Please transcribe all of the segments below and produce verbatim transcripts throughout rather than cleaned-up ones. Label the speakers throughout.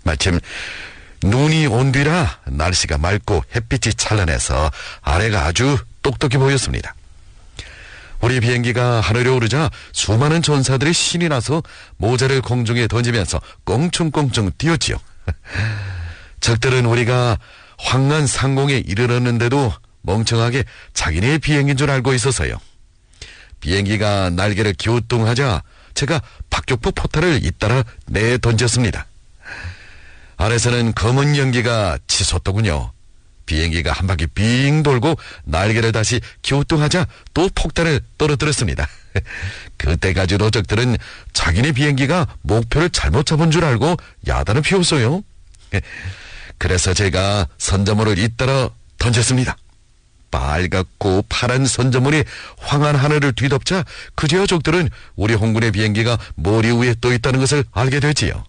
Speaker 1: 마침 눈이 온 뒤라 날씨가 맑고 햇빛이 찬란해서 아래가 아주 똑똑해 보였습니다. 우리 비행기가 하늘에 오르자 수많은 전사들이 신이 나서 모자를 공중에 던지면서 껑충껑충 뛰었지요. 적들은 우리가 황한 상공에 이르렀는데도 멍청하게 자기네 비행기인 줄 알고 있어서요. 비행기가 날개를 기우뚱하자 제가 박격포 포탄을 잇따라 내던졌습니다. 아래서는 검은 연기가 치솟더군요. 비행기가 한 바퀴 빙 돌고 날개를 다시 기우뚱하자 또 폭탄을 떨어뜨렸습니다. 그때까지도 적들은 자기네 비행기가 목표를 잘못 잡은 줄 알고 야단을 피웠어요. 그래서 제가 선저물을 잇따라 던졌습니다. 빨갛고 파란 선저물이 황한 하늘을 뒤덮자 그제야 적들은 우리 홍군의 비행기가 머리 위에 떠 있다는 것을 알게 되지요.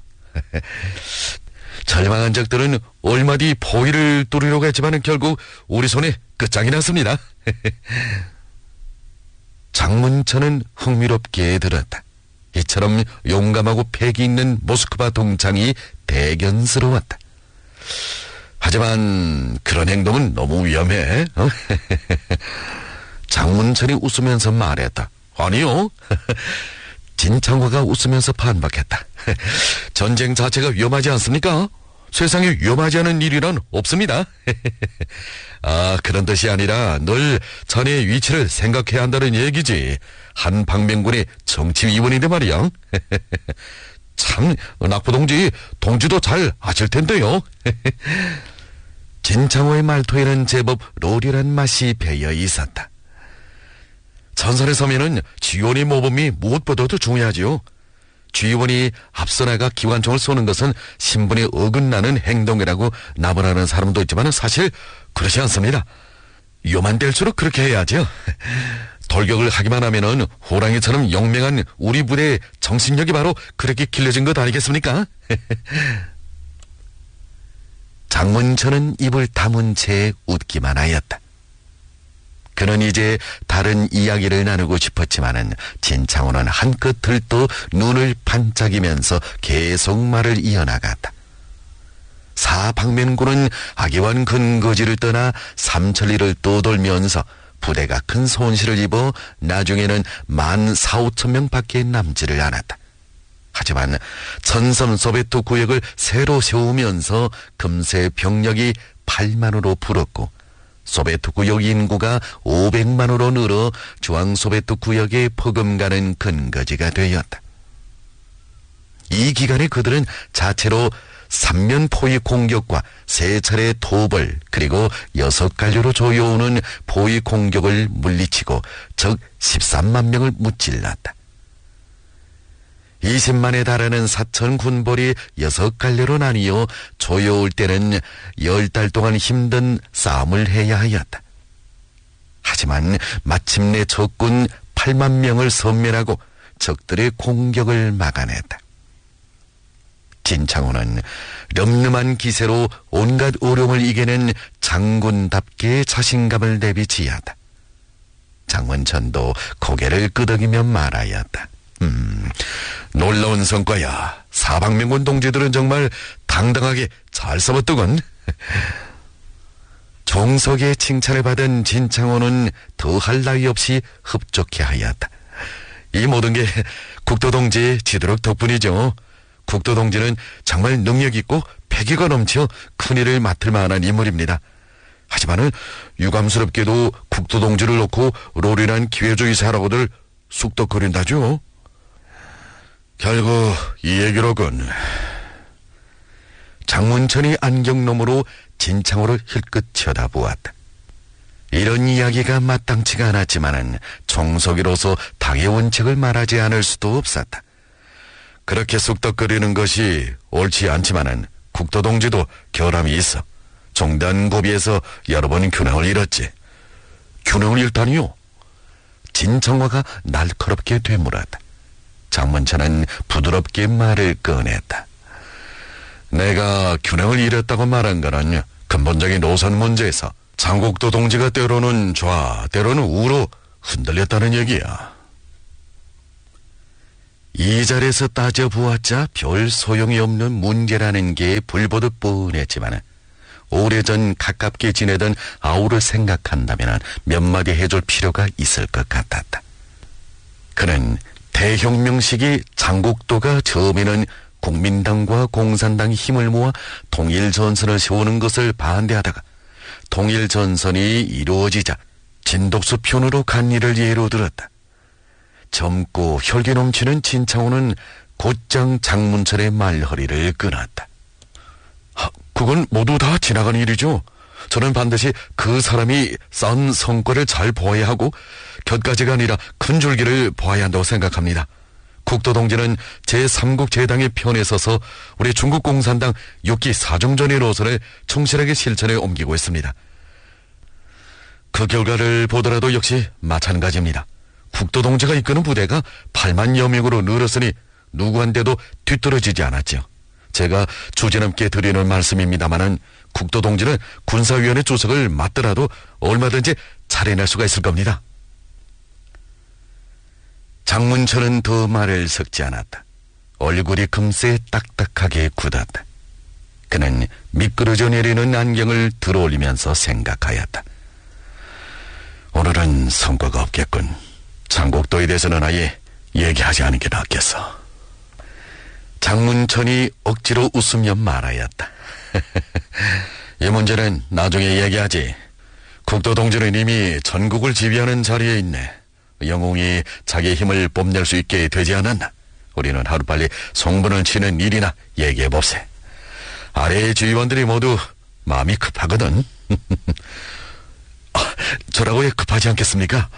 Speaker 1: 절망한 적들은 얼마 뒤 포위를 뚫으려고 했지만 결국 우리 손에 끝장이 났습니다. 장문천은 흥미롭게 들었다. 이처럼 용감하고 패기 있는 모스크바 동창이 대견스러웠다. 하지만 그런 행동은 너무 위험해. 어? 장문천이 웃으면서 말했다. 아니요. 진창호가 웃으면서 반박했다. 전쟁 자체가 위험하지 않습니까? 세상에 위험하지 않은 일이란 없습니다. 아, 그런 뜻이 아니라 늘 자네의 위치를 생각해야 한다는 얘기지. 한 방맹군의 정치위원인데 말이야. 참, 낙부동지, 동지도 잘 아실 텐데요. 진창호의 말투에는 제법 롤이란 맛이 배어 있었다. 전선에 서면은 지원의 모범이 무엇보다도 중요하지요. 지원이 앞서 나가 기관총을 쏘는 것은 신분에 어긋나는 행동이라고 나무라는 사람도 있지만 사실 그렇지 않습니다. 위험한 때일수록 그렇게 해야죠. 돌격을 하기만 하면은 호랑이처럼 용맹한 우리 부대의 정신력이 바로 그렇게 길러진 것 아니겠습니까? 장문천은 입을 다문 채 웃기만 하였다. 그는 이제 다른 이야기를 나누고 싶었지만은 진창호는 한껏 들떠 눈을 반짝이면서 계속 말을 이어나갔다. 사방면군은 하기원 근거지를 떠나 삼천리를 떠돌면서 부대가 큰 손실을 입어 나중에는 만 사오천 명밖에 남지를 않았다. 하지만 천섬 소베트 구역을 새로 세우면서 금세 병력이 팔만으로 불었고 소베트 구역 인구가 오백만으로 늘어 중앙 소베트 구역에 퍼금가는 근거지가 되었다. 이 기간에 그들은 자체로 삼면 포위 공격과 세 차례 토벌 그리고 여섯 갈류로 조여오는 포위 공격을 물리치고 적 십삼만 명을 무찔렀다. 이십만에 달하는 사천 군벌이 여섯 갈래로 나뉘어 조여올 때는 열 달 동안 힘든 싸움을 해야 하였다. 하지만 마침내 적군 팔만 명을 섬멸하고 적들의 공격을 막아냈다. 진창호는 름름한 기세로 온갖 어려움을 이겨낸 장군답게 자신감을 내비치었다. 장문천도 고개를 끄덕이며 말하였다. 음, 놀라운 성과야. 사방면군 동지들은 정말 당당하게 잘 싸웠더군. 종석의 칭찬을 받은 진창호는 더할 나위 없이 흡족해 하였다. 이 모든 게 국도동지 지도록 덕분이죠. 국도동지는 정말 능력있고 패기가 넘쳐 큰일을 맡을 만한 인물입니다. 하지만은 유감스럽게도 국도동지를 놓고 롤이란 기회주의 사라고들 쑥덕거린다죠. 결국 이 얘기로군. 장문천이 안경놈으로 진창호를 힐끗 쳐다보았다. 이런 이야기가 마땅치가 않았지만은 종석이로서 당의 원칙을 말하지 않을 수도 없었다. 그렇게 쑥덕거리는 것이 옳지 않지만은 국도동지도 결함이 있어. 종단 고비에서 여러 번 균형을 잃었지. 균형을 잃다니요? 진창호가 날카롭게 되물었다. 장문천은 부드럽게 말을 꺼냈다. 내가 균형을 잃었다고 말한 거는 근본적인 노선 문제에서 장국도 동지가 때로는 좌, 때로는 우로 흔들렸다는 얘기야. 이 자리에서 따져보았자 별 소용이 없는 문제라는 게 불보듯 뻔했지만 오래전 가깝게 지내던 아우를 생각한다면 몇 마디 해줄 필요가 있을 것 같았다. 그는 대혁명 시기 장곡도가 처음에는 국민당과 공산당이 힘을 모아 통일전선을 세우는 것을 반대하다가 통일전선이 이루어지자 진독수 편으로 간 일을 예로 들었다. 젊고 혈기 넘치는 진창호는 곧장 장문철의 말허리를 끊었다. 하, 그건 모두 다 지나간 일이죠. 저는 반드시 그 사람이 쌓은 성과를 잘 보아야 하고 곁가지가 아니라 큰 줄기를 보아야 한다고 생각합니다. 국도동지는 제삼국 제당의 편에 서서 우리 중국 공산당 육 기 사정전의 노선을 충실하게 실천해 옮기고 있습니다. 그 결과를 보더라도 역시 마찬가지입니다. 국도동지가 이끄는 부대가 팔만여 명으로 늘었으니 누구한테도 뒤떨어지지 않았죠. 제가 주제넘게 드리는 말씀입니다마는 국도동지는 군사위원회 주석을 맡더라도 얼마든지 잘해낼 수가 있을 겁니다. 장문철은 더 말을 섞지 않았다. 얼굴이 금세 딱딱하게 굳었다. 그는 미끄러져 내리는 안경을 들어올리면서 생각하였다. 오늘은 성과가 없겠군. 장곡도에 대해서는 아예 얘기하지 않은 게 낫겠어. 장문천이 억지로 웃으며 말하였다. 이 문제는 나중에 얘기하지. 국도동지는 이미 전국을 지휘하는 자리에 있네. 영웅이 자기 힘을 뽐낼 수 있게 되지 않았나? 우리는 하루빨리 송분을 치는 일이나 얘기해봅세. 아래의 지휘원들이 모두 마음이 급하거든. 아, 저라고 왜 급하지 않겠습니까?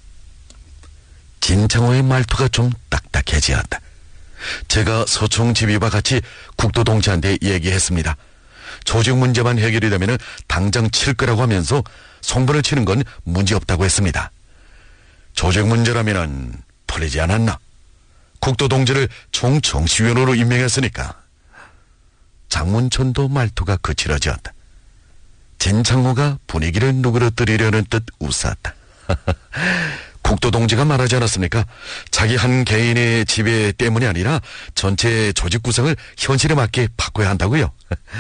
Speaker 1: 진창호의 말투가 좀 딱딱해지었다. 제가 서총 지휘와 같이 국도동지한테 얘기했습니다. 조직 문제만 해결이 되면 당장 칠 거라고 하면서 송분을 치는 건 문제없다고 했습니다. 조직 문제라면 풀리지 않았나? 국도동지를 총정치위원으로 임명했으니까. 장문천도 말투가 거칠어졌다. 진창호가 분위기를 누그러뜨리려는 듯 웃었다. 국도동지가 말하지 않았습니까? 자기 한 개인의 지배 때문이 아니라 전체 조직 구성을 현실에 맞게 바꿔야 한다고요.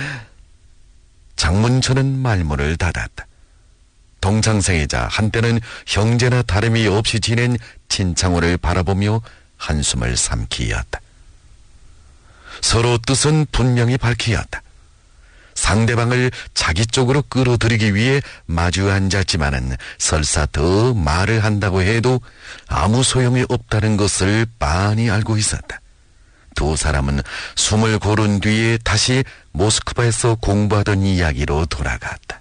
Speaker 1: 장문천은 말문을 닫았다. 동창생이자 한때는 형제나 다름이 없이 지낸 진창호를 바라보며 한숨을 삼키었다. 서로 뜻은 분명히 밝히었다. 상대방을 자기 쪽으로 끌어들이기 위해 마주 앉았지만은 설사 더 말을 한다고 해도 아무 소용이 없다는 것을 빤히 알고 있었다. 두 사람은 숨을 고른 뒤에 다시 모스크바에서 공부하던 이야기로 돌아갔다.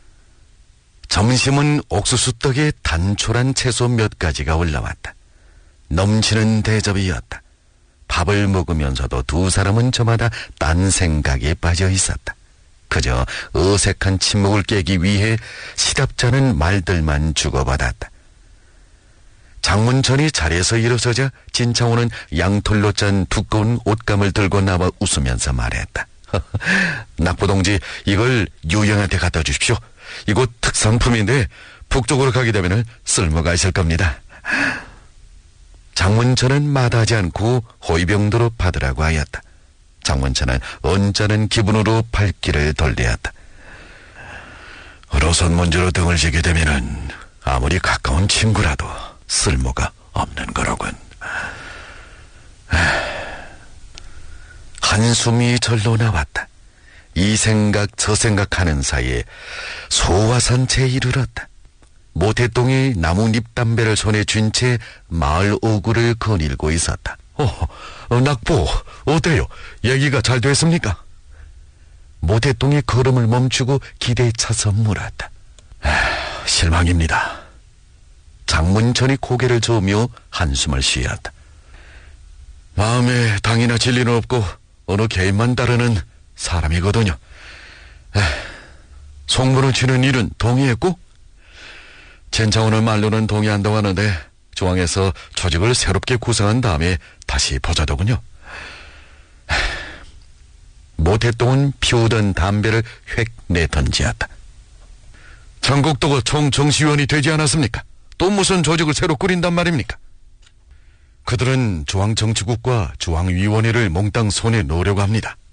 Speaker 1: 점심은 옥수수떡에 단촐한 채소 몇 가지가 올라왔다. 넘치는 대접이었다. 밥을 먹으면서도 두 사람은 저마다 딴 생각에 빠져 있었다. 그저 어색한 침묵을 깨기 위해 시답잖은 말들만 주고받았다. 장문천이 자리에서 일어서자 진창호는 양털로 짠 두꺼운 옷감을 들고 나와 웃으면서 말했다. 낙부동지, 이걸 유영한테 갖다 주십시오. 이곳 특산품인데 북쪽으로 가게 되면 쓸모가 있을 겁니다. 장문천은 마다하지 않고 호위병도로 받으라고 하였다. 장문천은 언짢은 기분으로 발길을 돌리었다. 로선 문제로 등을 지게 되면은 아무리 가까운 친구라도 쓸모가 없는 거로군. 한숨이 절로 나왔다. 이 생각 저 생각하는 사이에 소화산채에 이르렀다. 모태똥이 나뭇잎 담배를 손에 쥔 채 마을 오구를 거닐고 있었다. 어, 어, 낙보, 어때요? 얘기가 잘 됐습니까? 모태똥이 걸음을 멈추고 기대에 차서 물었다. 아, 실망입니다. 장문천이 고개를 저으며 한숨을 쉬었다. 마음에 당이나 진리는 없고 어느 개인만 따르는 사람이거든요. 에, 송분을 치는 일은 동의했고, 진창호는 말로는 동의한다고 하는데 중앙에서 조직을 새롭게 구성한 다음에 다시 보자더군요. 모태똥은 피우던 담배를 획 내던지었다. 전국도가 총정치위원이 되지 않았습니까? 또 무슨 조직을 새로 꾸린단 말입니까? 그들은 중앙정치국과 중앙위원회를 몽땅 손에 놓으려고 합니다.